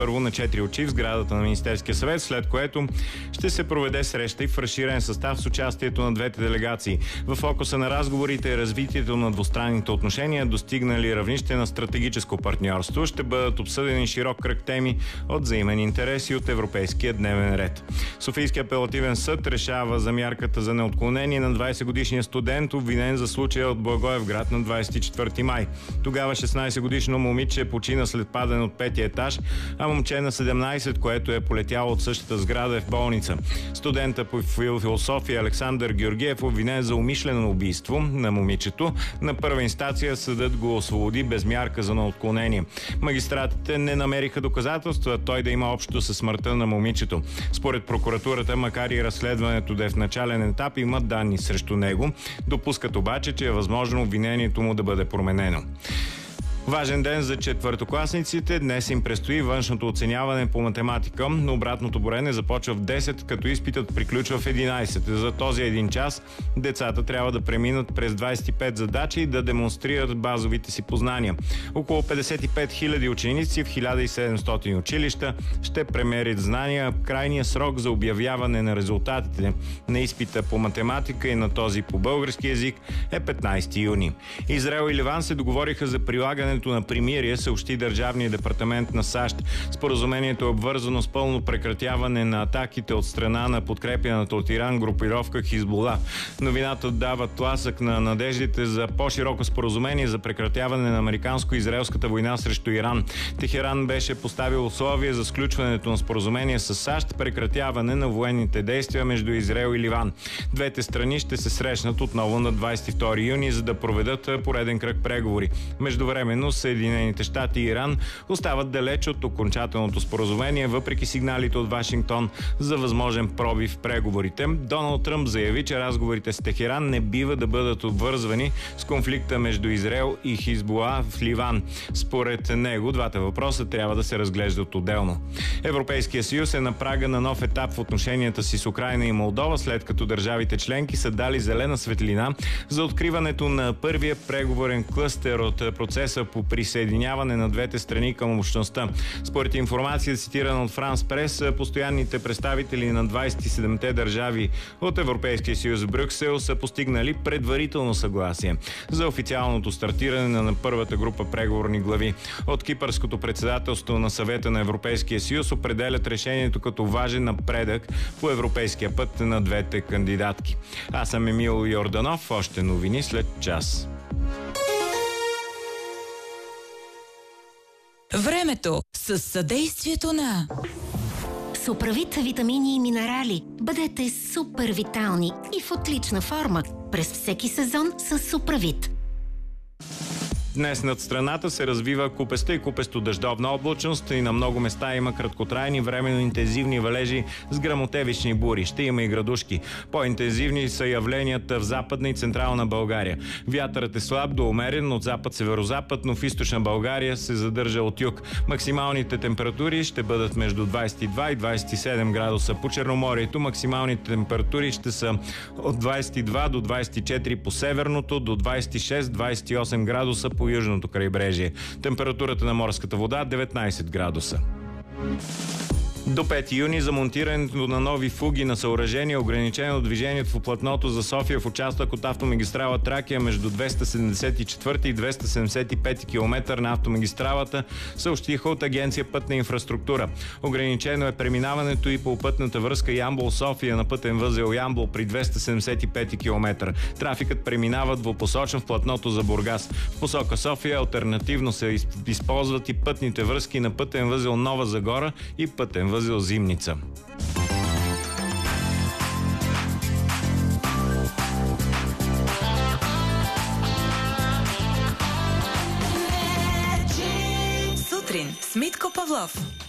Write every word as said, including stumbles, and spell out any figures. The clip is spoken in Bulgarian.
първо на четири очи в сградата на Министерския съвет, след което ще се проведе среща и в разширен състав с участието на двете делегации. В фокуса на разговорите е развитието на двустранните отношения, достигнали равнище на стратегическо партньорство. Ще бъдат обсъдени широк кръг теми от взаимен интерес и от европейския дневен ред. Софийския апелативен съд решава за мярката за неотклонение на двайсетгодишния студент, обвинен за случая от Благоевград на двайсет и четвърти май. Тогава шестнайсетгодишно момиче почина след падане от петия етаж, а момче на седемнайсет, което е полетяло от същата сграда, е в болница. Студента по философия Александър Георгиев, обвинен за умишлено убийство на момичето. На първа инстанция съдът го освободи без мярка за неотклонение. Магистратите не намериха доказателства той да има общо със смъртта на момичето. Според прокуратурата, макар и разследването да е в начален етап, имат данни срещу него. Допускат обаче, че е възможно обвинението му да бъде променено. Важен ден за четвъртокласниците. Днес им предстои външното оценяване по математика, но обратното броене започва в десет, като изпитът приключва в единайсет. За този един час децата трябва да преминат през двайсет и пет задачи и да демонстрират базовите си познания. Около петдесет и пет хиляди ученици в хиляда и седемстотин училища ще премерят знания. Крайният срок за обявяване на резултатите на изпита по математика и на този по български език е петнайсети юни. Израел и Ливан се договориха за прилагане на примирие, съобщи Държавния департамент на САЩ. Споразумението е обвързано с пълно прекратяване на атаките от страна на подкрепяната от Иран групировка Хизбула. Новината дава тласък на надеждите за по-широко споразумение за прекратяване на американско-израелската война срещу Иран. Техеран беше поставил условие за сключването на споразумение с САЩ, прекратяване на военните действия между Израел и Ливан. Двете страни ще се срещнат отново на двайсет и втори юни, за да проведат пореден кръг преговори. Междувременно Съединените щати и Иран остават далеч от окончателното споразумение, въпреки сигналите от Вашингтон за възможен пробив в преговорите. Доналд Тръмп заяви, че разговорите с Техеран не бива да бъдат обвързвани с конфликта между Израел и Хизбула в Ливан. Според него, двата въпроса трябва да се разглеждат отделно. Европейския съюз е на прага на нов етап в отношенията си с Украйна и Молдова, след като държавите членки са дали зелена светлина за откриването на първия преговорен клъстер от процеса по присъединяване на двете страни към общността. Според информация, цитирана от Франс Прес, постоянните представители на двайсет и седемте държави от Европейския съюз в Брюксел са постигнали предварително съгласие за официалното стартиране на първата група преговорни глави. От Кипърското председателство на Съвета на Европейския съюз определят решението като важен напредък по европейския път на двете кандидатки. Аз съм Емил Йорданов. Още новини след час. Времето с съдействието на Суправит витамини и минерали. Бъдете супер витални и в отлична форма през всеки сезон с Суправит. Днес над страната се развива купеста и купесто-дъждовна облачност и на много места има краткотрайни временно интензивни валежи с гръмотевични бури. Ще има и градушки. По-интензивни са явленията в Западна и Централна България. Вятърът е слаб до умерен от запад-северозапад, но в Източна България се задържа от юг. Максималните температури ще бъдат между двайсет и два и двайсет и седем градуса. По Черноморието максималните температури ще са от двайсет и два до двайсет и четири по северното, до двайсет и шест до двайсет и осем градуса по южното крайбрежие. Температурата на морската вода деветнайсет градуса. До пети юни за монтирането на нови фуги на съоръжение, ограничено движението в платното за София в участък от автомагистрала Тракия между двеста седемдесет и четвърти и двеста седемдесет и пети километър на автомагистралата, съобщиха от Агенция Пътна инфраструктура. Ограничено е преминаването и по пътната връзка Ямбол-София на пътен възел Ямбол при двеста седемдесет и пети километър. Трафикът преминава двупосочно в платното за Бургас. В посока София алтернативно се използват и пътните връзки на пътен възел Нова Загора и пътен възел Зимница. Сутрин с Митко Павлов.